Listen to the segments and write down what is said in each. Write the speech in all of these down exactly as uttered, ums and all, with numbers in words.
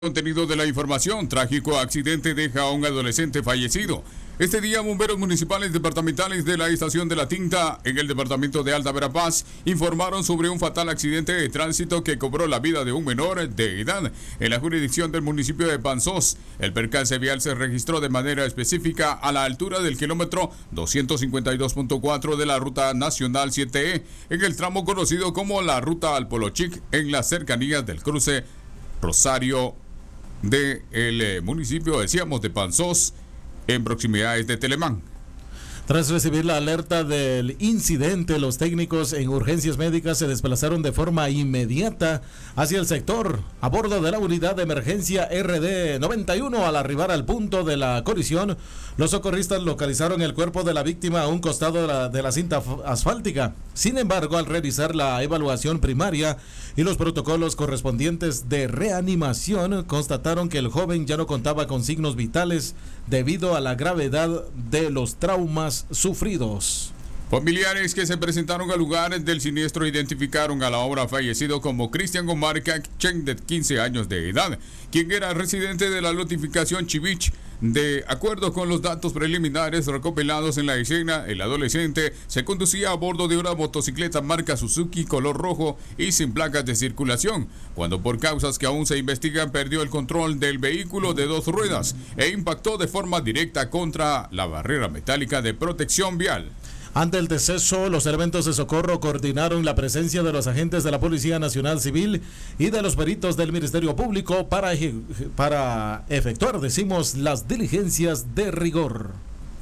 Contenido de la información: trágico accidente deja a un adolescente fallecido. Este día, bomberos municipales departamentales de la estación de La Tinta, en el departamento de Alta Verapaz, informaron sobre un fatal accidente de tránsito que cobró la vida de un menor de edad en la jurisdicción del municipio de Panzós. El percance vial se registró de manera específica a la altura del kilómetro doscientos cincuenta y dos punto cuatro de la Ruta Nacional siete E, en el tramo conocido como la Ruta al Polochic, en las cercanías del cruce Rosario del de municipio, decíamos, de Panzós, en proximidades de Telemán. Tras recibir la alerta del incidente, los técnicos en urgencias médicas se desplazaron de forma inmediata hacia el sector a bordo de la unidad de emergencia R D noventa y uno. Al arribar al punto de la colisión, los socorristas localizaron el cuerpo de la víctima a un costado de la, de la cinta asfáltica. Sin embargo, al realizar la evaluación primaria y los protocolos correspondientes de reanimación, constataron que el joven ya no contaba con signos vitales debido a la gravedad de los traumas sufridos. Familiares que se presentaron al lugar del siniestro identificaron a la hora fallecido como Cristian Omar Chen, de quince años de edad, quien era residente de la lotificación Chivich. De acuerdo con los datos preliminares recopilados en la escena, el adolescente se conducía a bordo de una motocicleta marca Suzuki color rojo y sin placas de circulación, cuando por causas que aún se investigan perdió el control del vehículo de dos ruedas e impactó de forma directa contra la barrera metálica de protección vial. Ante el deceso, los elementos de socorro coordinaron la presencia de los agentes de la Policía Nacional Civil y de los peritos del Ministerio Público para, para efectuar, decimos, las diligencias de rigor.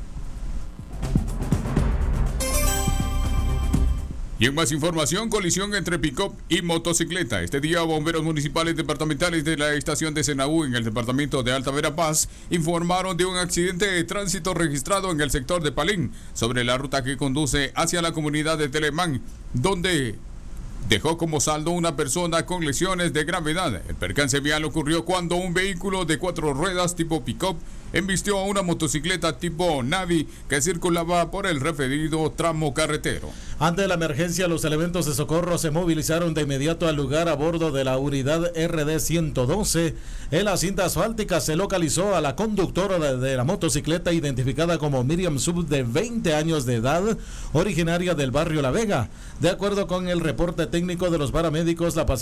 Y en más información, colisión entre pick-up y motocicleta. Este día, bomberos municipales departamentales de la estación de Senaú, en el departamento de Alta Verapaz, informaron de un accidente de tránsito registrado en el sector de Palín, sobre la ruta que conduce hacia la comunidad de Telemán, donde dejó como saldo una persona con lesiones de gravedad. El percance vial ocurrió cuando un vehículo de cuatro ruedas tipo pick-up embistió a una motocicleta tipo Navi que circulaba por el referido tramo carretero. Ante la emergencia, los elementos de socorro se movilizaron de inmediato al lugar a bordo de la unidad R D ciento doce. En la cinta asfáltica se localizó a la conductora de, de la motocicleta, identificada como Miriam Sub, de veinte años de edad, originaria del barrio La Vega. De acuerdo con el reporte técnico de los paramédicos, la paciente